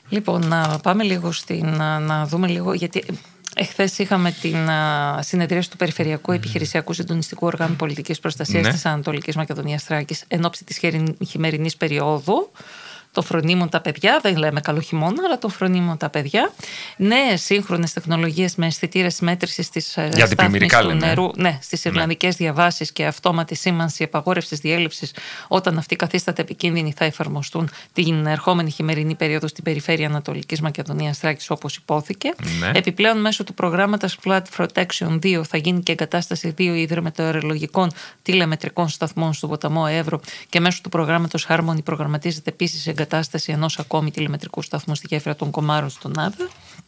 Λοιπόν, να πάμε λίγο να δούμε λίγο, γιατί εχθές είχαμε την συνεδρίαση του Περιφερειακού Επιχειρησιακού Συντονιστικού Οργάνου Πολιτικής Προστασίας της Ανατολικής Μακεδονίας Θράκης εν ώψη της χειμερινής περίοδου. Το φρονίμουν τα παιδιά, δεν λέμε καλό χειμώνα, αλλά το φρονίμουν τα παιδιά. Νέες σύγχρονες τεχνολογίες με αισθητήρες μέτρησης της στάθμης του νερού, στις ιρλανδικές διαβάσεις και αυτόματη σήμανση επαγόρευσης διέλευσης όταν αυτή καθίσταται επικίνδυνη θα εφαρμοστούν την ερχόμενη χειμερινή περίοδο στην περιφέρεια Ανατολικής Μακεδονίας Θράκης, όπως υπόθηκε. Επιπλέον, μέσω του προγράμματος Flood Protection 2 θα γίνει και εγκατάσταση 2 υδρομετεωρολογικών τηλεμετρικών σταθμών στο ποταμό Εύρο και μέσω του προγράμματος Harmony προγραμματίζεται επίσης εγκατάσταση ενός ακόμη τηλεμετρικού σταθμού στη γέφυρα των Κομάρων στον Άδα.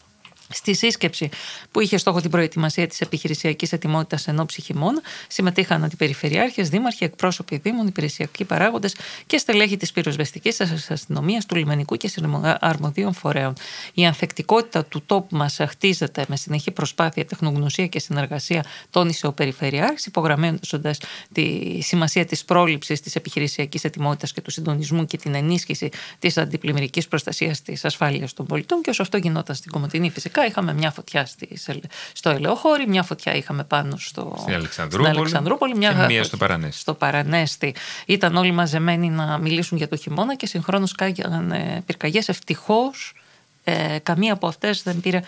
Στη σύσκεψη που είχε στόχο την προετοιμασία της επιχειρησιακής ετοιμότητας εν ώψη χειμώνα, συμμετείχαν αντιπεριφερειάρχες, δήμαρχοι, εκπρόσωποι δήμων, υπηρεσιακοί παράγοντες και στελέχη της πυροσβεστικής, της αστυνομίας, του λιμενικού και αρμοδίων φορέων. Η ανθεκτικότητα του τόπου μας χτίζεται με συνεχή προσπάθεια, τεχνογνωσία και συνεργασία, τόνισε ο Περιφερειάρχης, υπογραμμίζοντας τη σημασία της πρόληψης, της επιχειρησιακής ετοιμότητας και του συντονισμού και την ενίσχυση της αντιπλημμυρικής προστασίας της ασφάλειας των πολιτών. Και όσο αυτό γινόταν στην Κομοτηνή, φυσικά είχαμε μια φωτιά στο Ελαιοχώρι, μια φωτιά είχαμε πάνω στην Αλεξανδρούπολη, μία στο Παρανέστη. Ήταν όλοι μαζεμένοι να μιλήσουν για το χειμώνα και συγχρόνως κάνανε πυρκαγιές. Ευτυχώς καμία από αυτές δεν πήρε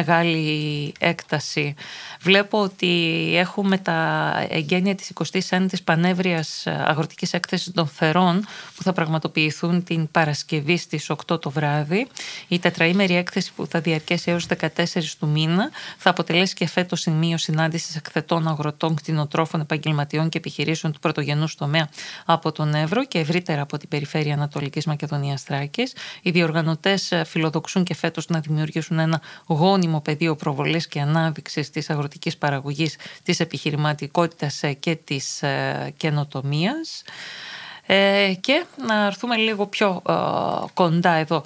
μεγάλη έκταση. Βλέπω ότι έχουμε τα εγγένεια της 29ης Πανεύρειας Αγροτικής Έκθεσης των Φερών που θα πραγματοποιηθούν την Παρασκευή στις 8 το βράδυ. Η τετραήμερη έκθεση που θα διαρκέσει έως 14 του μήνα θα αποτελέσει και φέτος σημείο συνάντησης εκθετών αγροτών, κτηνοτρόφων, επαγγελματιών και επιχειρήσεων του πρωτογενούς τομέα από τον Εύρο και ευρύτερα από την περιφέρεια Ανατολικής Μακεδονίας Θράκης. Οι διοργανωτές φιλοδοξούν και φέτος να δημιουργήσουν ένα γόνιμο πεδίο προβολής και ανάδειξης της αγροτικής παραγωγής, της επιχειρηματικότητας και της καινοτομίας. Και να έρθουμε λίγο πιο κοντά εδώ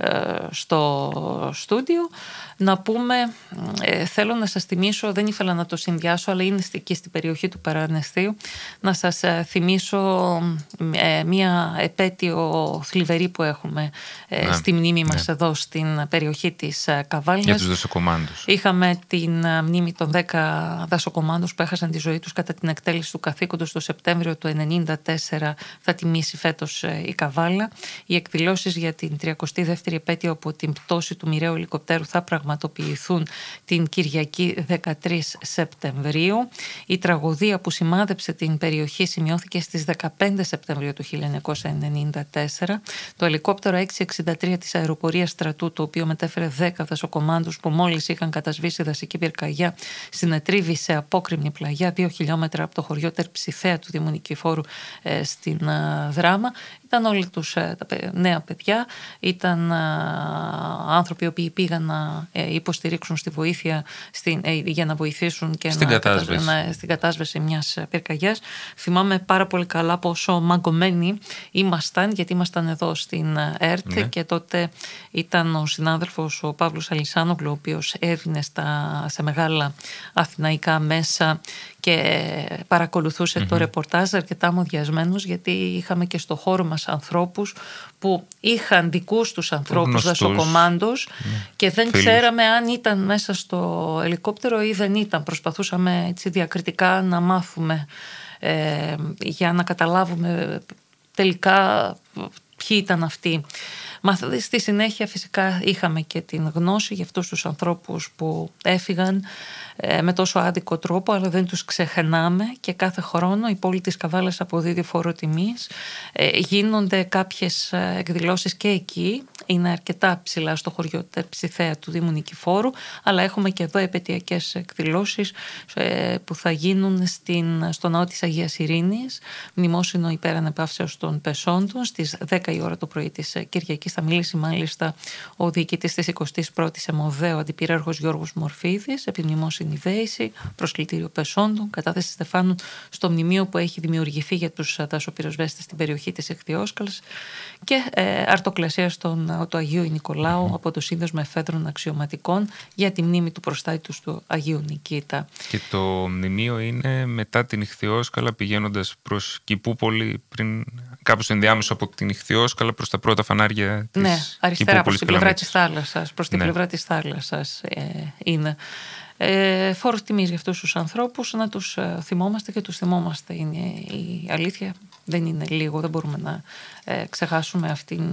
στο στούντιο να πούμε, θέλω να σας θυμίσω, δεν ήθελα να το συνδυάσω, αλλά είναι εκεί στην περιοχή του Παρανεστίου, να σας θυμίσω μία επέτειο θλιβερή που έχουμε στη μνήμη μας εδώ στην περιοχή της Καβάλιας. Για τους δασοκομάντους. Είχαμε την μνήμη των 10 δασοκομάντους που έχασαν τη ζωή τους κατά την εκτέλεση του καθήκοντος το Σεπτέμβριο του 1994. Θα τιμήσει φέτος η Καβάλα. Οι εκδηλώσεις για την 32η επέτειο από την πτώση του μοιραίου ελικοπτέρου θα πραγματοποιηθούν την Κυριακή 13 Σεπτεμβρίου. Η τραγωδία που σημάδεψε την περιοχή σημειώθηκε στις 15 Σεπτεμβρίου του 1994. Το ελικόπτερο 663 της αεροπορίας στρατού, το οποίο μετέφερε 10 δασοκομάντους που μόλις είχαν κατασβήσει δασική πυρκαγιά, συνετρίβει σε απόκρημνη πλαγιά 2 χιλιόμετρα από το χωριό Τερψιθέα του Δήμου Νικηφόρου στην Δράμα. Ήταν όλοι τους νέα παιδιά, ήταν άνθρωποι οι οποίοι πήγαν να υποστηρίξουν στη βοήθεια για να βοηθήσουν και στην κατάσβεση μιας πυρκαγιάς. Θυμάμαι πάρα πολύ καλά πόσο μαγκωμένοι ήμασταν, γιατί ήμασταν εδώ στην ΕΡΤ και τότε ήταν ο συνάδελφος ο Παύλος Αλισάνογλου, ο οποίος έδινε σε μεγάλα αθηναϊκά μέσα και παρακολουθούσε το ρεπορτάζ αρκετά μοδιασμένος, γιατί είχαμε και στο χώρο μας ανθρώπους που είχαν δικούς τους ανθρώπους δασοκομάντους και δεν ξέραμε αν ήταν μέσα στο ελικόπτερο ή δεν ήταν. Προσπαθούσαμε έτσι διακριτικά να μάθουμε για να καταλάβουμε τελικά ποιοι ήταν αυτοί. Στη συνέχεια φυσικά είχαμε και την γνώση για αυτούς τους ανθρώπους που έφυγαν με τόσο άδικο τρόπο, αλλά δεν τους ξεχνάμε και κάθε χρόνο η πόλη της Καβάλας αποδίδει φόρο τιμής. Γίνονται κάποιες εκδηλώσεις και εκεί, είναι αρκετά ψηλά στο χωριό Τερψιθέα του Δήμου Νικηφόρου, αλλά έχουμε και εδώ επαιτειακές εκδηλώσεις που θα γίνουν στο ναό της Αγίας Ειρήνης, μνημόσυνο υπέρ ανεπαύσεως των πεσόντων, στις 10 η ώρα το πρωί της Κυριακής. Θα μιλήσει μάλιστα ο διοικητής της 21ης ΕΜΟΔΕΟ, αντιπυράρχος Γιώργος Μορφίδης, επί μνημόσυνη δέηση, προσκλητήριο πεσόντων, κατάθεση στεφάνου στο μνημείο που έχει δημιουργηθεί για τους δασοπυροσβέστες στην περιοχή της Εχθιόσκαλας και αρτοκλασία του Αγίου Νικολάου από το Σύνδεσμο Εφέδρων Αξιωματικών για τη μνήμη του προστάτη τους του Αγίου Νικήτα. Και το μνημείο είναι μετά την Εχθιόσκαλα, πηγαίνοντας προς Κηπούπολη, πριν κάπως ενδιάμεσο από την Εχθιόσκαλα προς τα πρώτα φανάρια γωνία της. Ναι, αριστερά προς την πλευρά της θάλασσας. Προς την πλευρά της θάλασσας είναι. Φόρος τιμής για αυτούς τους ανθρώπους, να τους θυμόμαστε και τους θυμόμαστε. Είναι η αλήθεια, δεν είναι λίγο, δεν μπορούμε να ξεχάσουμε αυτήν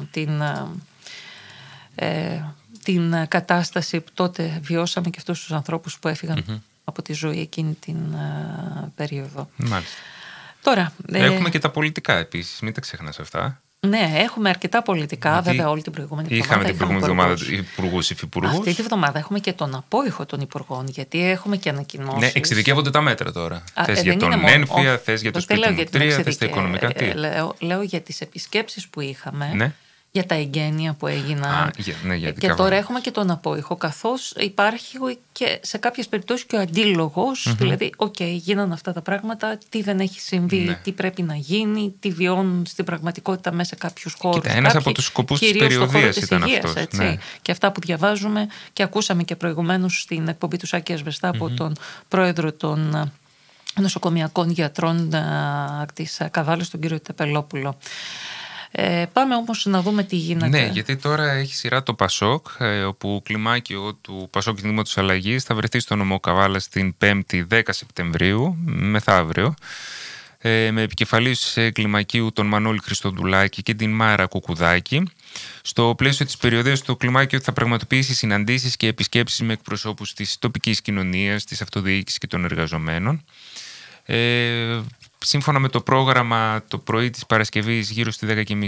την κατάσταση που τότε βιώσαμε και αυτούς τους ανθρώπους που έφυγαν από τη ζωή εκείνη την περίοδο. Μάλιστα. Τώρα, έχουμε και τα πολιτικά επίσης, μην τα ξεχνάς αυτά. Ναι, έχουμε αρκετά πολιτικά, βέβαια όλη την προηγούμενη εβδομάδα. Είχαμε την προηγούμενη εβδομάδα υπουργούς, υφυπουργούς. Αυτή τη βδομάδα έχουμε και τον απόϊχο των υπουργών, γιατί έχουμε και ανακοινώσεις. Ναι, εξειδικεύονται τα μέτρα τώρα. Θες για τον ένφια, θες για το σπιτιμουτρία, θες τα οικονομικά. Λέω για τις επισκέψεις που είχαμε. Ναι. Για τα εγγένεια που έγιναν. Και τώρα έχουμε και τον απόϊχο, καθώς υπάρχει και σε κάποιες περιπτώσεις και ο αντίλογος, δηλαδή, γίνανε αυτά τα πράγματα, τι δεν έχει συμβεί, τι πρέπει να γίνει, τι βιώνουν στην πραγματικότητα μέσα σε κάποιους χώρους. Κοίτα, ένας από τους σκοπούς της περιοδίας ήταν αυτός. Ναι. Και αυτά που διαβάζουμε και ακούσαμε και προηγουμένως στην εκπομπή του Σάκη Ασβεστά από τον πρόεδρο των νοσοκομιακών γιατρών της Καβάλας, τον κύριο Τεπελόπουλο. Πάμε όμως να δούμε τι γίνεται. Ναι, γιατί τώρα έχει σειρά το Πασόκ, όπου κλιμάκιο του Πασόκ Κινήματος Αλλαγής θα βρεθεί στο νομό Καβάλας την 5η 10 Σεπτεμβρίου, μεθαύριο, με επικεφαλής κλιμακίου τον Μανώλη Χριστοδουλάκη και την Μάρα Κουκουδάκη. Στο πλαίσιο της περιοδίας το κλιμάκιο θα πραγματοποιήσει συναντήσεις και επισκέψεις με εκπροσώπους της τοπικής κοινωνίας, της αυτοδιοίκησης και των εργαζομένων. Σύμφωνα με το πρόγραμμα, το πρωί της Παρασκευής γύρω στις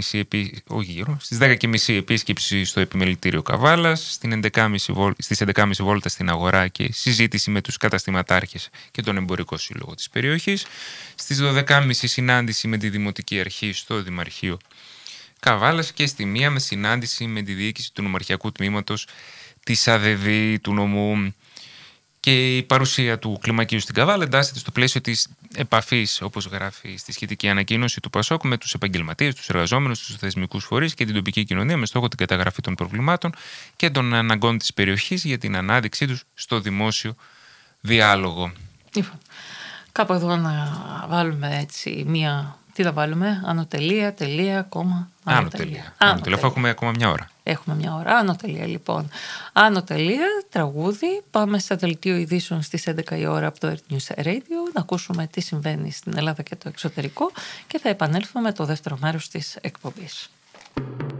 10.30 επίσκεψη στο επιμελητήριο Καβάλας, στις 11.30 βόλτα στην αγορά και συζήτηση με τους καταστηματάρχες και τον εμπορικό σύλλογο της περιοχής. Στις 12.30 συνάντηση με τη Δημοτική Αρχή στο Δημαρχείο Καβάλας και στη 1 με συνάντηση με τη διοίκηση του νομαρχιακού τμήματος της ΑΔΔ του νομού. Και η παρουσία του κλιμακίου στην Καβάλα εντάσσεται στο πλαίσιο της επαφής, όπως γράφει στη σχετική ανακοίνωση του Πασόκ, με τους επαγγελματίες, τους εργαζόμενους, τους θεσμικούς φορείς και την τοπική κοινωνία, με στόχο την καταγραφή των προβλημάτων και των αναγκών της περιοχής για την ανάδειξή τους στο δημόσιο διάλογο. Κάπου εδώ να βάλουμε έτσι μία. Τι θα βάλουμε, ανωτελεία, τελεία, κόμμα. Ανωτελεία. Αφού έχουμε ακόμα μια ώρα. Έχουμε μια ώρα. Ανωτελεία, λοιπόν. Ανωτελεία, τραγούδι. Πάμε στα δελτίο ειδήσεων στις 11 η ώρα από το Earth News Radio να ακούσουμε τι συμβαίνει στην Ελλάδα και το εξωτερικό και θα επανέλθουμε με το δεύτερο μέρος της εκπομπής.